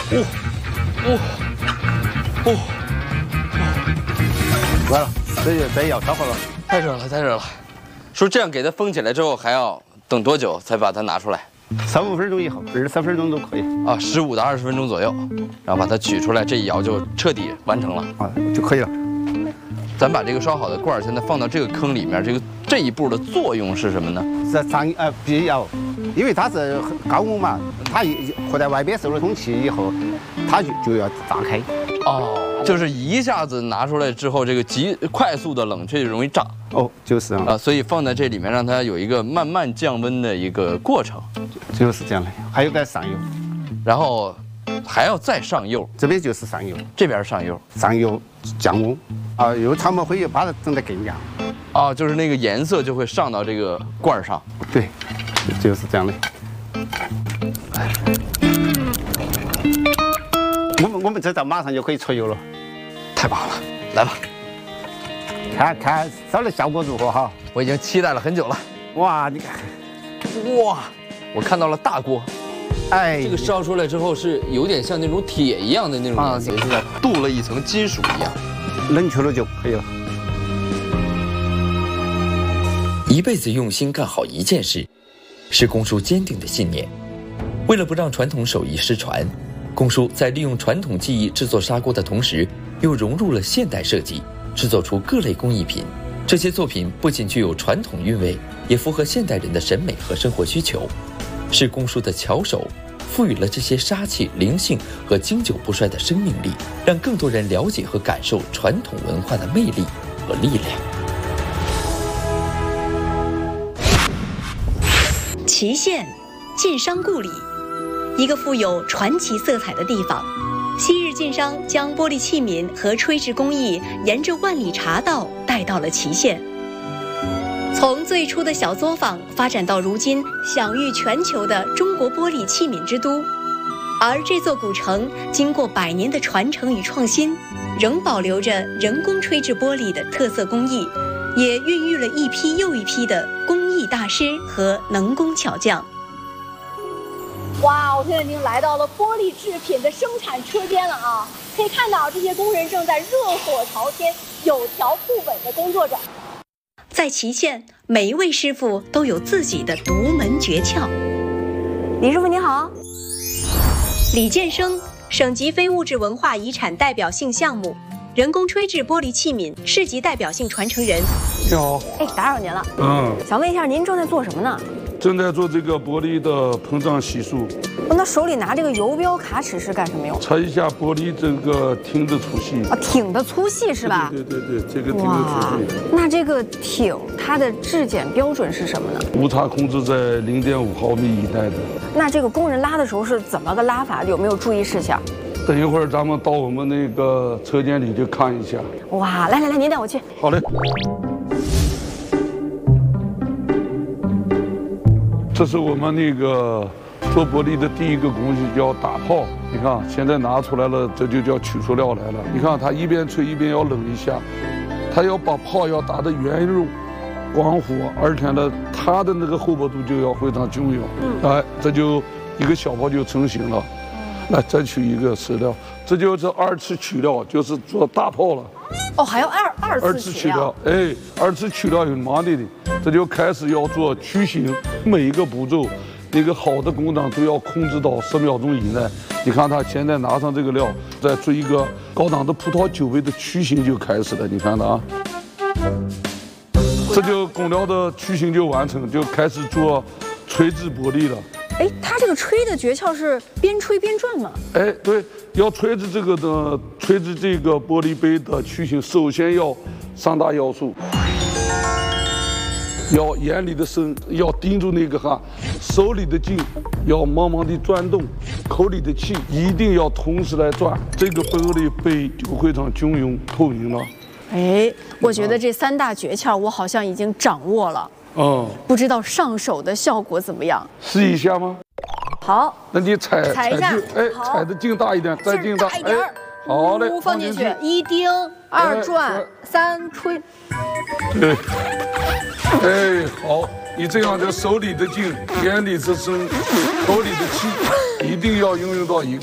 完了，这要烧好了， 太热了，太热了。说这样给它封起来之后，还要等多久才把它拿出来 ？15分钟以后，23分钟都可以。 啊，15到20分钟左右，然后把它取出来，这一窑就彻底完成了啊，就可以了。 咱把这个烧好的罐儿现在放到这个坑里面，这一步的作用是什么呢？ 是必要，因为它是高温嘛，它和在外边受了空气以后，它就要炸开。 哦，就是一下子拿出来之后，这个快速的冷却就容易炸。 哦，就是啊， 所以放在这里面，让它有一个慢慢降温的一个过程。 就是这样的，还有点上油， 然后还要再上釉。 这边就是上油， 这边上釉， 上油降温啊，又草木灰把它整得更亮。 啊，就是那个颜色就会上到这个罐上。 对，就是这样的。我们这道马上就可以出油了， 太棒了，来吧， 看烧的效果如何哈？ 我已经期待了很久了。 哇，你看， 哇，我看到了大锅， 哎， 这个烧出来之后是有点像那种铁一样的那种颜色，就像镀了一层金属一样。 冷却了就可以了。 一辈子用心干好一件事，是龚叔坚定的信念。为了不让传统手艺失传，龚叔在利用传统技艺制作砂锅的同时，又融入了现代设计，制作出各类工艺品。这些作品不仅具有传统韵味，也符合现代人的审美和生活需求。是龚叔的巧手，赋予了这些砂器灵性和经久不衰的生命力，让更多人了解和感受传统文化的魅力和力量。 祁县，晋商故里，一个富有传奇色彩的地方。昔日晋商将玻璃器皿和吹制工艺沿着万里茶道带到了祁县，从最初的小作坊发展到如今享誉全球的中国玻璃器皿之都。而这座古城经过100年的传承与创新，仍保留着人工吹制玻璃的特色工艺，也孕育了一批又一批的工艺大师和能工巧匠。 哇，我现在已经来到了玻璃制品的生产车间了啊！可以看到这些工人正在热火朝天、有条不紊地工作着。 在祁县，每一位师傅都有自己的独门诀窍。 李师傅你好。 李建生，省级非物质文化遗产代表性项目，人工吹制玻璃器皿市级代表性传承人。 你好。 哎，打扰您了。想问一下，您正在做什么呢？ 正在做这个玻璃的膨胀系数。 那手里拿这个游标卡尺是干什么用？ 测一下玻璃这个挺的粗细。 啊，挺的粗细是吧？ 对，这个挺的粗细。 那这个挺它的质检标准是什么呢？ 误差控制在0.5毫米以内的。 那这个工人拉的时候是怎么个拉法？有没有注意事项？ 等一会儿咱们到我们那个车间里去看一下。 哇，来，您带我去。 好嘞。这是我们那个做玻璃的第一个工序，叫打泡。你看，现在拿出来了，这就叫取出料来了。你看，它一边吹一边要冷一下，它要把泡要打得圆润、光滑，而且呢，它的那个厚薄度就要非常均匀。哎，这就一个小泡就成型了。来，再取一个石料，这就是2次取料，就是做大泡了。 哦，还要二次取料。 哎，2次取料有麻的，这就开始要做曲形，每一个步骤，那个好的工长都要控制到10秒钟以内。你看他现在拿上这个料，再做一个高档的葡萄酒杯的曲形就开始了。你看它啊，这就工料的曲形就完成，就开始做吹制玻璃了。 哎，它这个吹的诀窍是边吹边转吗？ 哎，对，要吹制这个的，吹制这个玻璃杯的曲形，首先要3大要素，要眼里的神，要盯住那个手里的劲要慢慢的转动，口里的气一定要同时来转，这个玻璃杯就非常均匀透明了。 哎，我觉得这3大诀窍我好像已经掌握了。不知道上手的效果怎么样？ 试一下吗？ 好， 那你踩一下， 哎，踩的劲大一点，再劲大一点。好嘞， 放进去，1叮，2转，3吹。 对，哎，好，你这样的手里的劲，眼里之声，口里的气，一定要运用到一